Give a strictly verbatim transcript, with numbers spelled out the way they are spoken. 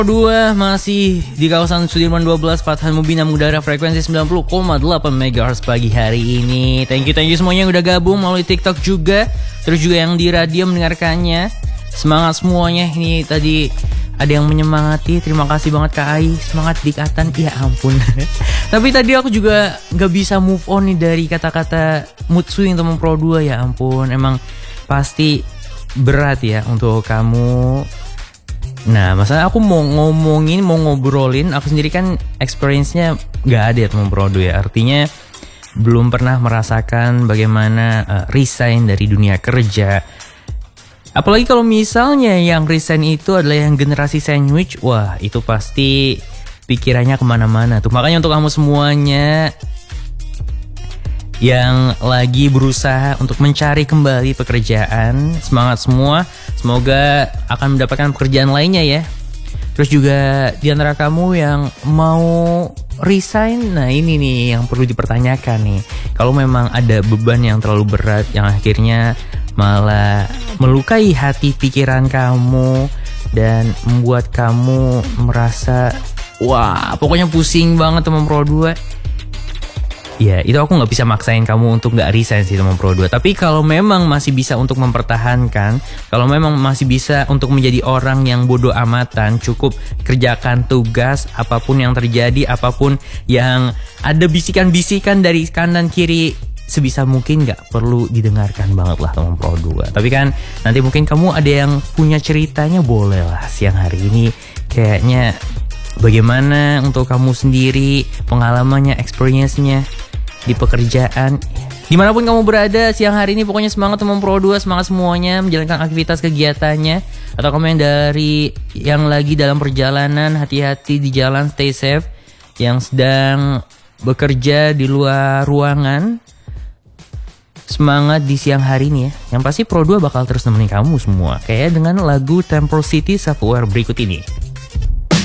Dua masih di kawasan Sudirman dua belas Fathan Mubina mengudara frekuensi sembilan puluh koma delapan megahertz pagi hari ini. Thank you thank you semuanya yang udah gabung melalui TikTok juga, terus juga yang di radio mendengarkannya. Semangat semuanya. Ini tadi ada yang menyemangati, terima kasih banget Kak Ai. Semangat dikatan, ya ampun. Tapi tadi aku juga gak bisa move on nih dari kata-kata mood swing teman Pro dua, ya ampun. Emang pasti berat ya untuk kamu. Nah, masalah aku mau ngomongin, mau ngobrolin, aku sendiri kan experience-nya gak ada ya teman Pro dua ya. Artinya belum pernah merasakan bagaimana uh, resign dari dunia kerja. Apalagi kalau misalnya yang resign itu adalah yang generasi sandwich, wah itu pasti pikirannya kemana-mana tuh. Makanya untuk kamu semuanya yang lagi berusaha untuk mencari kembali pekerjaan, semangat semua. Semoga akan mendapatkan pekerjaan lainnya ya. Terus juga di antara kamu yang mau resign, nah ini nih yang perlu dipertanyakan nih. Kalau memang ada beban yang terlalu berat yang akhirnya malah melukai hati pikiran kamu dan membuat kamu merasa wah pokoknya pusing banget teman Pro dua. Ya itu aku gak bisa maksain kamu untuk gak resign sih teman Pro dua. Tapi kalau memang masih bisa untuk mempertahankan, kalau memang masih bisa untuk menjadi orang yang bodoh amatan, cukup kerjakan tugas apapun yang terjadi, apapun yang ada bisikan-bisikan dari kanan kiri, sebisa mungkin gak perlu didengarkan banget lah teman Pro dua. Tapi kan nanti mungkin kamu ada yang punya ceritanya, boleh lah siang hari ini. Kayaknya bagaimana untuk kamu sendiri, pengalamannya, experience-nya di pekerjaan, dimanapun kamu berada siang hari ini. Pokoknya semangat teman Pro dua, semangat semuanya menjalankan aktivitas kegiatannya. Atau kamu yang dari yang lagi dalam perjalanan, hati-hati di jalan, stay safe. Yang sedang bekerja di luar ruangan, semangat di siang hari ini ya. Yang pasti Pro dua bakal terus nemenin kamu semua, kayak dengan lagu Temple City Self Aware berikut ini.